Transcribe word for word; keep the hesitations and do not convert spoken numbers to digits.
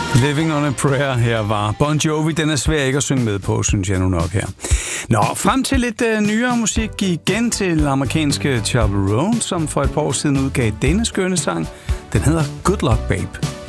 Living on a Prayer her var Bon Jovi. Den er svær ikke at synge med på, synes jeg nu nok her. Nå, frem til lidt uh, nyere musik igen til amerikanske Chappell Roan, som for et par år siden udgav denne skønne sang. Den hedder Good Luck Babe.